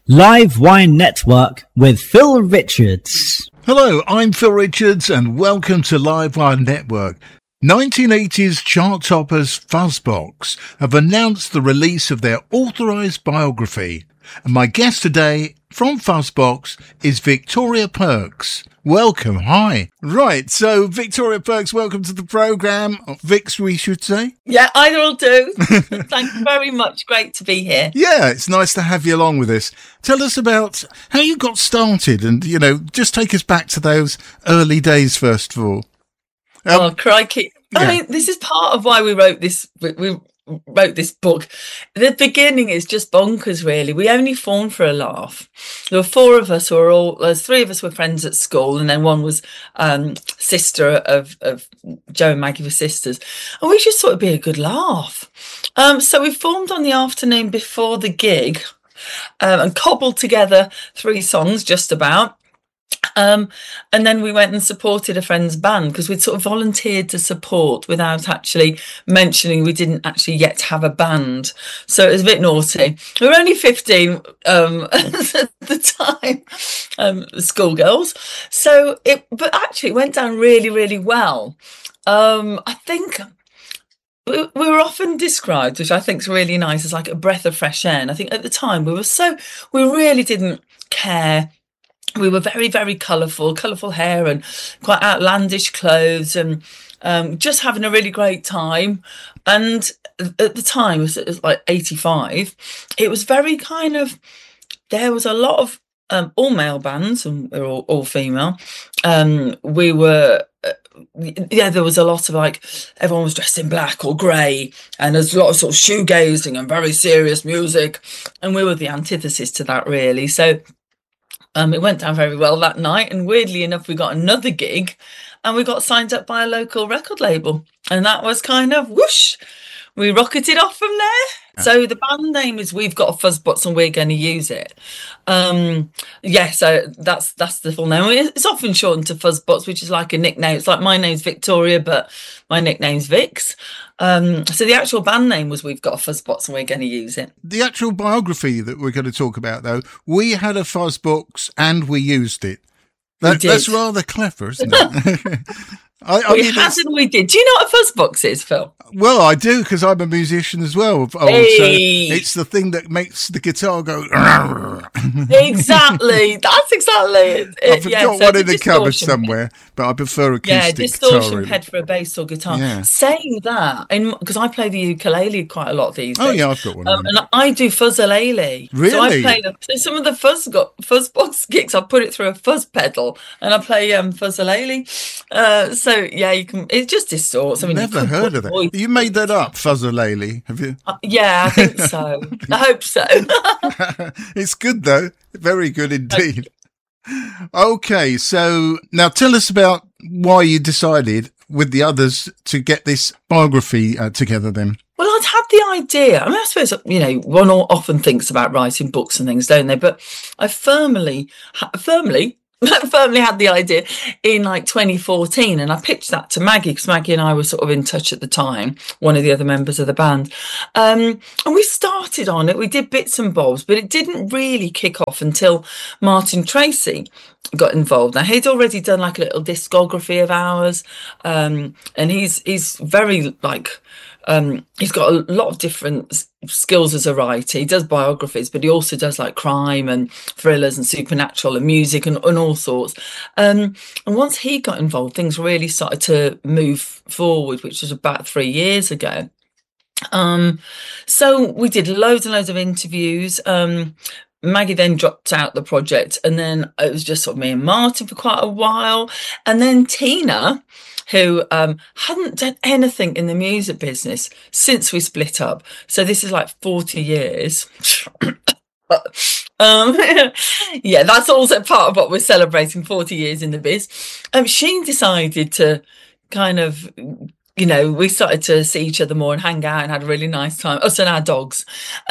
Live Wine Network with Phil Richards. Hello, I'm Phil Richards and welcome to Live Wine Network. 1980s chart toppers Fuzzbox have announced the release of their authorised biography. And my guest today from Fuzzbox is Victoria Perks. Welcome, hi. Right, so Victoria Perks, welcome to the programme. Vix, we should say. Yeah, either will do. Thank you very much. Great to be here. Yeah, it's nice to have you along with us. Tell us about how you got started and, just take us back to those early days, first of all. Oh, crikey. Yeah. I mean, this is part of why we wrote this. We wrote this book. The beginning is just bonkers, really. We only formed for a laugh. There were four of us three of us were friends at school, and then one was sister of Joe and Maggie were sisters. And we just thought it'd be a good laugh. So we formed on the afternoon before the gig and cobbled together 3 songs just about. And then we went and supported a friend's band because we'd sort of volunteered to support without actually mentioning we didn't actually yet have a band. So it was a bit naughty. We were only 15 at the time, schoolgirls. But actually it went down really, really well. I think we were often described, which I think is really nice, as like a breath of fresh air. And I think at the time we really didn't care. We were very, very colourful hair and quite outlandish clothes and just having a really great time. And at the time, it was like 85, it was very kind of, there was a lot of all male bands and we were all female. There was a lot of like, everyone was dressed in black or grey and there's a lot of sort of shoegazing and very serious music. And we were the antithesis to that, really. So it went down very well that night, and weirdly enough, we got another gig and we got signed up by a local record label, and that was kind of whoosh, we rocketed off from there. So the band name is We've Got a Fuzzbox and we're going to use it. So that's the full name. It's often shortened to Fuzzbox, which is like a nickname. It's like my name's Victoria, but my nickname's Vix. So the actual band name was We've Got a Fuzzbox and we're going to use it. The actual biography that we're going to talk about, though, we had a Fuzzbox and we used it. That's rather clever, isn't it? We did. Do you know what a fuzzbox is, Phil? Well, I do, because I'm a musician as well. So it's the thing that makes the guitar go. Exactly. That's exactly it. I've got one in the cupboard somewhere, but I prefer acoustic distortion guitar. head for a bass or guitar. Yeah. Saying that, because I play the ukulele quite a lot these days. Oh, yeah, I've got one. And I do fuzzalele. Really? So I play some of the fuzzbox gigs. I put it through a fuzz pedal and I play fuzzalele. You can. It just distorts. I mean, never heard of that. You made that up, fuzzalele, have you? Yeah, I think so. I hope so. It's good though, very good indeed. Okay, so now tell us about why you decided with the others to get this biography together. Then. Well, I'd had the idea. I mean, I suppose, one often thinks about writing books and things, don't they? But I firmly had the idea in like 2014, and I pitched that to Maggie because Maggie and I were sort of in touch at the time, one of the other members of the band, and we started on it. We did bits and bobs, but it didn't really kick off until Martin Tracy got involved. Now, he'd already done like a little discography of ours, and he's very like he's got a lot of different skills as a writer. He does biographies, but he also does like crime and thrillers and supernatural and music and all sorts. And once he got involved, things really started to move forward, which was about 3 years ago. So we did loads and loads of interviews. Maggie then dropped out the project, and then it was just sort of me and Martin for quite a while. And then Tina, who hadn't done anything in the music business since we split up. So this is like 40 years. That's also part of what we're celebrating, 40 years in the biz. She decided to kind of, we started to see each other more and hang out and had a really nice time, us and our dogs.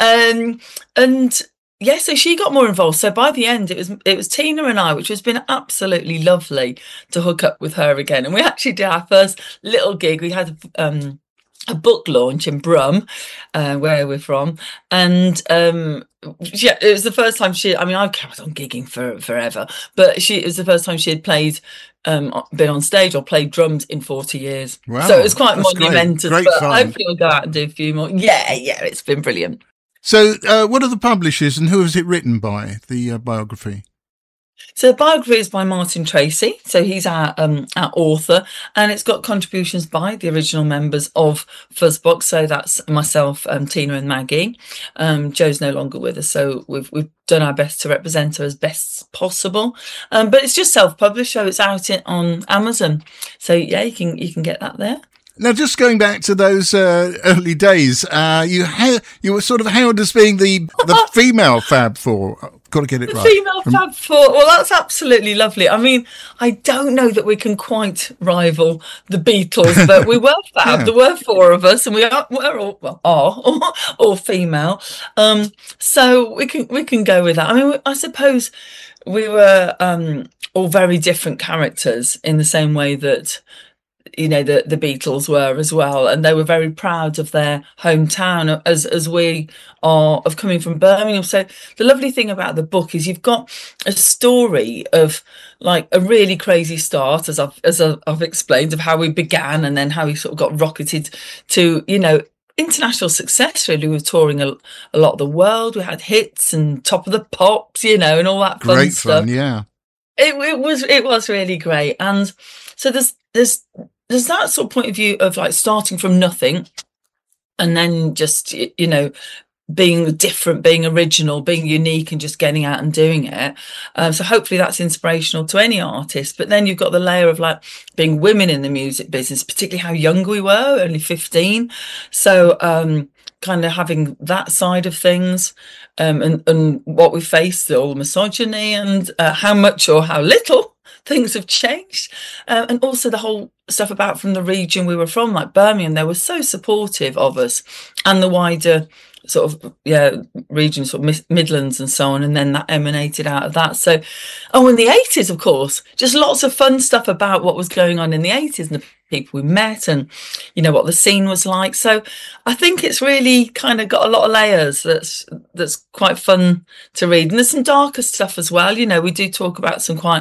So she got more involved. So by the end, it was Tina and I, which has been absolutely lovely to hook up with her again. And we actually did our first little gig. We had a book launch in Brum, where we're from, and yeah, it was the first time I've carried on gigging for forever, but it was the first time she had played, been on stage or played drums in 40 years. Wow, so it was quite monumental. Great but fun. hopefully we'll go out and do a few more. Yeah, it's been brilliant. So, what are the publishers and who is it written by? The biography. So the biography is by Martin Tracy. So he's our author, and it's got contributions by the original members of Fuzzbox. So that's myself, Tina and Maggie. Joe's no longer with us, so we've done our best to represent her as best possible. But it's just self-published, so it's out on Amazon. So yeah, you can get that there. Now, just going back to those early days, you were sort of hailed as being the female Fab Four. Got to get it right. Female Fab Four. Well, that's absolutely lovely. I mean, I don't know that we can quite rival the Beatles, but we were Fab. Yeah. There were four of us, and we're all female. So we can go with that. I mean, I suppose we were all very different characters in the same way that, you know, the Beatles were as well, and they were very proud of their hometown as we are of coming from Birmingham. So the lovely thing about the book is you've got a story of like a really crazy start, as I've explained, of how we began and then how we sort of got rocketed to, you know, international success. Really, we were touring a lot of the world. We had hits and Top of the Pops, you know, and all that fun stuff. Yeah. It was really great, and so there's that sort of point of view of like starting from nothing and then just, you know, being different, being original, being unique, and just getting out and doing it. So hopefully that's inspirational to any artist. But then you've got the layer of like being women in the music business, particularly how young we were, only 15. So kind of having that side of things, and what we faced, all the misogyny, and how much or how little things have changed, and also the whole stuff about from the region we were from, like Birmingham. They were so supportive of us, and the wider sort of region, sort of Midlands and so on, and then that emanated out of that. So, in the 80s, of course, just lots of fun stuff about what was going on in the 80s and the people we met, and you know what the scene was like. So I think it's really kind of got a lot of layers that's quite fun to read, and there's some darker stuff as well. You know, we do talk about some quite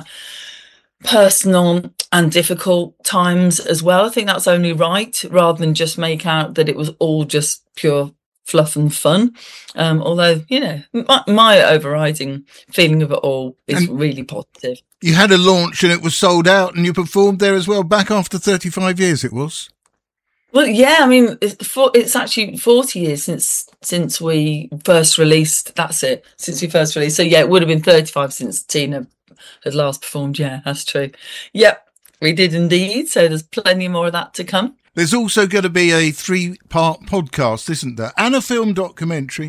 personal and difficult times as well. I think that's only right, rather than just make out that it was all just pure fluff and fun. Although, you know, my overriding feeling of it all is really positive. You had a launch and it was sold out, and you performed there as well, back after 35 years it was. Well, yeah, I mean, it's actually 40 years since we first released. That's it, since we first released. So yeah, it would have been 35 since Tina had last performed. Yeah, that's true. Yep, we did indeed. So there's plenty more of that to come. There's also going to be a 3-part podcast, isn't there? And a film documentary.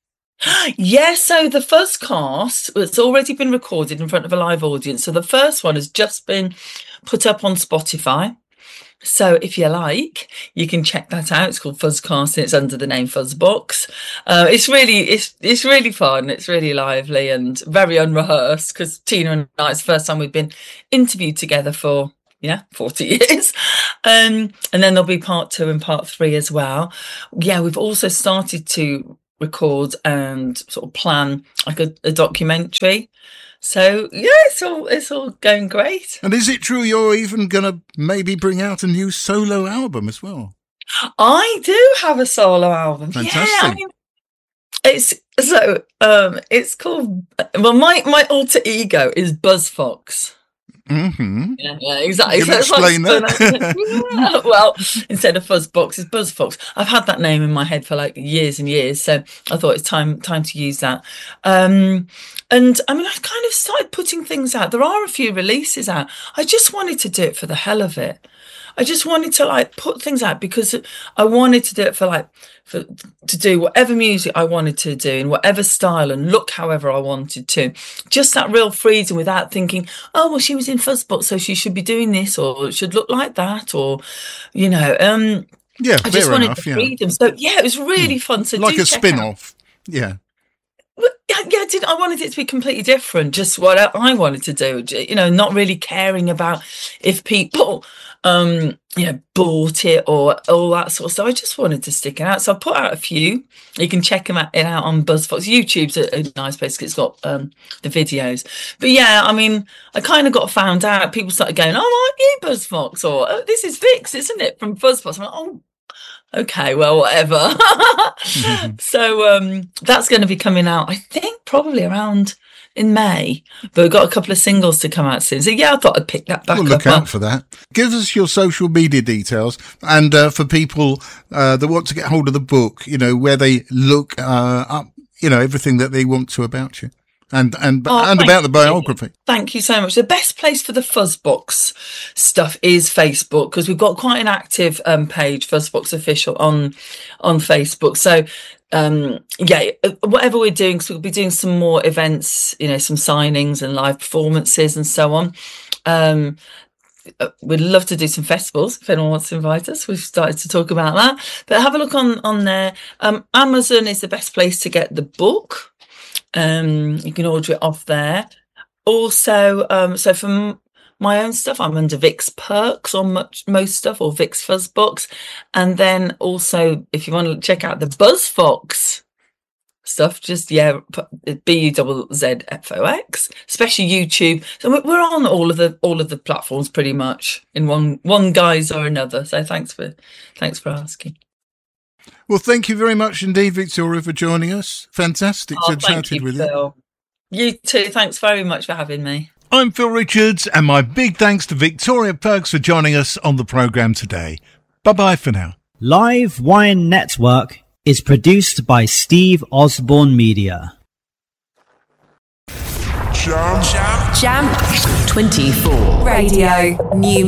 Yeah, so the Fuzzcast, it's already been recorded in front of a live audience. So the first one has just been put up on Spotify. So if you like, you can check that out. It's called Fuzzcast, and it's under the name Fuzzbox. It's really fun. It's really lively and very unrehearsed, because Tina and I, it's the first time we've been interviewed together for 40 years. And then there'll be part 2 and part 3 as well. Yeah, we've also started to record and sort of plan like a documentary. So yeah, it's all going great. And is it true you're even going to maybe bring out a new solo album as well? I do have a solo album. Fantastic. Yeah, I mean, it's called, well, my alter ego is BuzzFox. Mm-hmm. Yeah, exactly. Can you explain that? Well, instead of Fuzzbox, it's BuzzFox. I've had that name in my head for like years and years, so I thought it's time to use that. And I mean, I've kind of started putting things out. There are a few releases out. I just wanted to do it for the hell of it. I just wanted to like put things out because I wanted to do it to do whatever music I wanted to do in whatever style and look however I wanted to. Just that real freedom without thinking, oh, well, she was in Fuzzbox, so she should be doing this, or it should look like that, or, you know. Yeah, I just wanted the freedom. So, yeah, it was really fun to do. Like a spin-off. Yeah. Yeah, I wanted it to be completely different, just what I wanted to do, you know, not really caring about if people you know, bought it or all that sort of stuff. I just wanted to stick it out, so I put out a few. You can check them out on BuzzFox. YouTube's a nice place because it's got the videos. But yeah, I mean, I kind of got found out. People started going, "Oh, aren't you BuzzFox?" Or "Oh, this is Vix, isn't it, from BuzzFox?" I'm like, "Oh, okay, well, whatever." So that's going to be coming out, I think, probably around in May, but we've got a couple of singles to come out soon. So yeah, I thought I'd pick that back up. Well, look out for that. Give us your social media details, and for people that want to get hold of the book, you know, where they look up, you know, everything that they want to about you. And about the biography. Thank you so much. The best place for the Fuzzbox stuff is Facebook, because we've got quite an active page, Fuzzbox Official, on Facebook. So yeah, whatever we're doing, because we'll be doing some more events, you know, some signings and live performances and so on. We'd love to do some festivals if anyone wants to invite us. We've started to talk about that, but have a look on there. Amazon is the best place to get the book. You can order it off there. Also, so for my own stuff, I'm under Vix Perks on most stuff, or Vix Fuzzbox. And then also, if you want to check out the BuzzFox stuff, just BUZZFOX, especially YouTube. So we're on all of the platforms pretty much in one guise or another. So thanks for asking. Well, thank you very much indeed, Victoria, for joining us. Fantastic to have chatted with you. You too. Thanks very much for having me. I'm Phil Richards, and my big thanks to Victoria Perks for joining us on the programme today. Bye-bye for now. Live Wine Network is produced by Steve Osborne Media. Jam 24 Radio New